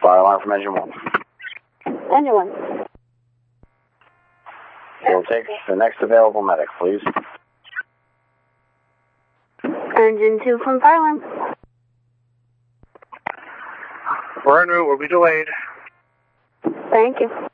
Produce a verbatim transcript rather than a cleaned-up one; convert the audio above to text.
Fire alarm from engine one. Engine one. We'll take the next available medic, please. Engine two from fire alarm. We're en route. We'll be delayed. Thank you.